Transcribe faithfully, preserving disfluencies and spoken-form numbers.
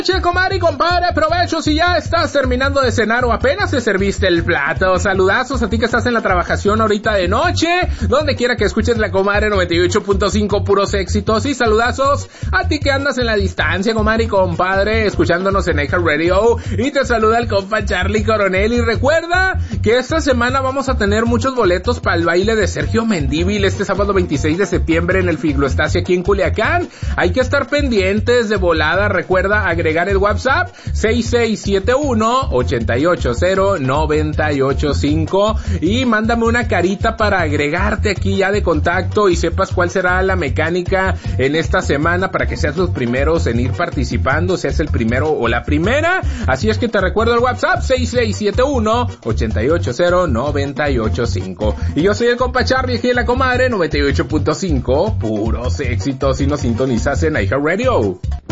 Che, comadre y compadre, provecho si ya estás terminando de cenar o apenas te serviste el plato. Saludazos a ti que estás en la trabajación ahorita de noche, donde quiera que escuches la comadre noventa y ocho punto cinco, puros éxitos. Y saludazos a ti que andas en la distancia, comadre y compadre, escuchándonos en iHeartRadio. Y te saluda el compa Charlie Coronel. Y recuerda que esta semana vamos a tener muchos boletos para el baile de Sergio Mendívil este sábado veintiséis de septiembre en el Figloestacio aquí en Culiacán. Hay que estar pendientes de volada. Recuerda agregar el WhatsApp seis seis siete uno, ocho ocho cero, nueve ocho cinco y mándame una carita para agregarte aquí ya de contacto y sepas cuál será la mecánica en esta semana para que seas los primeros en ir participando, seas el primero o la primera. Así es que te recuerdo el WhatsApp seis seis siete uno, ocho ocho cero, nueve ocho cinco. Y yo soy el compa Charlie aquí en la comadre noventa y ocho punto cinco, puros éxitos, y nos sintonizas en iHeartRadio.